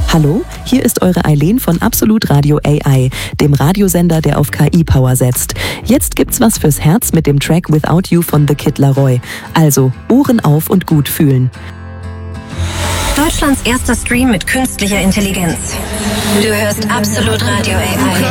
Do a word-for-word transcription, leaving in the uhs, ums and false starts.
Hallo, hier ist eure Eileen von Absolut Radio A I, dem Radiosender, der auf K I-Power setzt. Jetzt gibt's was fürs Herz mit dem Track Without You von The Kid Laroi. Also, Ohren auf und gut fühlen. Deutschlands erster Stream mit künstlicher Intelligenz. Du hörst Absolut Radio A I.